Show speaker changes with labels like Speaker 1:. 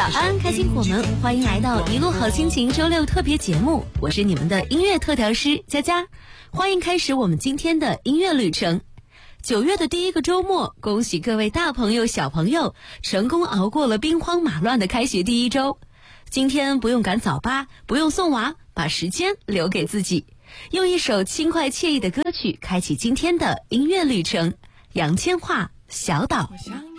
Speaker 1: 早安，开心果们，欢迎来到一路好心情周六特别节目，我是你们的音乐特调师佳佳，欢迎开始我们今天的音乐旅程。9月的第一个周末，恭喜各位大朋友小朋友成功熬过了兵荒马乱的开学第一周。今天不用赶早八，不用送娃，把时间留给自己，用一首轻快惬意的歌曲开启今天的音乐旅程。杨千嬅，小岛。
Speaker 2: 我想